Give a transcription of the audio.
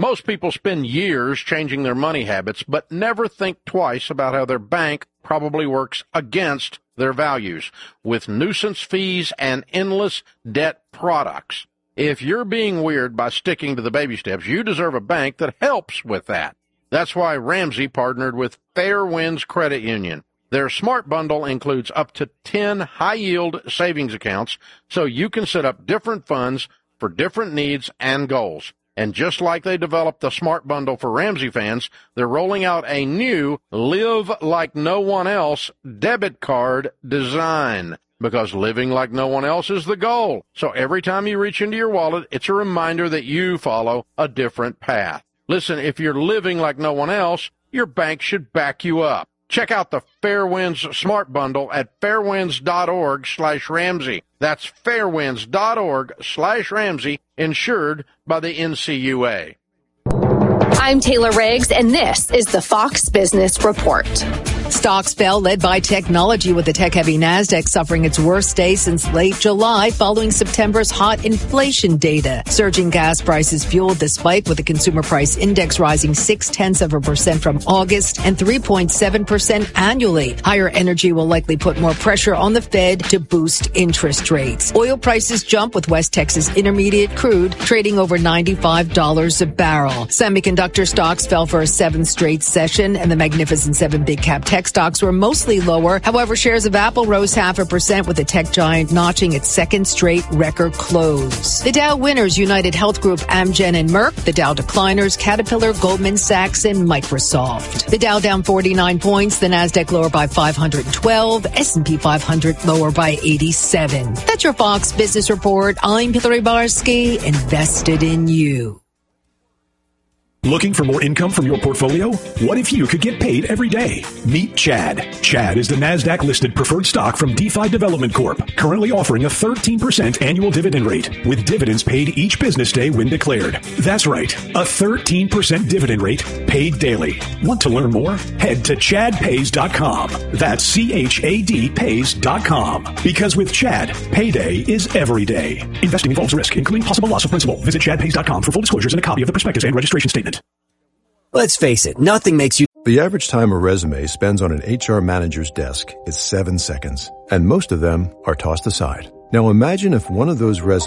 Most people spend years changing their money habits, but never think twice about how their bank probably works against their values with nuisance fees and endless debt products. If you're being weird by sticking to the baby steps, you deserve a bank that helps with that. That's why Ramsey partnered with Fairwinds Credit Union. Their Smart Bundle includes up to 10 high-yield savings accounts, so you can set up different funds for different needs and goals. And just like they developed the Smart Bundle for Ramsey fans, they're rolling out a new Live Like No One Else debit card design, because living like no one else is the goal. So every time you reach into your wallet, it's a reminder that you follow a different path. Listen, if you're living like no one else, your bank should back you up. Check out the Fairwinds Smart Bundle at fairwinds.org/Ramsey. That's fairwinds.org/Ramsey, insured by the NCUA. I'm Taylor Riggs, and this is the Fox Business Report. Stocks fell, led by technology, with the tech-heavy NASDAQ suffering its worst day since late July following September's hot inflation data. Surging gas prices fueled the spike, with the consumer price index rising 0.6% from August and 3.7% annually. Higher energy will likely put more pressure on the Fed to boost interest rates. Oil prices jump, with West Texas Intermediate crude trading over $95 a barrel. Semiconductor stocks fell for a seventh straight session, and the Magnificent Seven big-cap tech stocks were mostly lower. However, shares of Apple rose 0.5%, with the tech giant notching its second straight record close. The Dow winners: United Health Group, Amgen, and Merck. The Dow decliners: Caterpillar, Goldman Sachs, and Microsoft. The Dow down 49 points. The NASDAQ lower by 512. S&P 500 lower by 87. That's your Fox Business Report. I'm Hillary Barsky, invested in you. Looking for more income from your portfolio? What if you could get paid every day? Meet Chad. Chad is the NASDAQ-listed preferred stock from DeFi Development Corp., currently offering a 13% annual dividend rate, with dividends paid each business day when declared. That's right, a 13% dividend rate paid daily. Want to learn more? Head to chadpays.com. That's CHAD pays.com. Because with Chad, payday is every day. Investing involves risk, including possible loss of principal. Visit chadpays.com for full disclosures and a copy of the prospectus and registration statement. Let's face it, nothing makes you... The average time a resume spends on an HR manager's desk is 7 seconds, and most of them are tossed aside. Now imagine if one of those resumes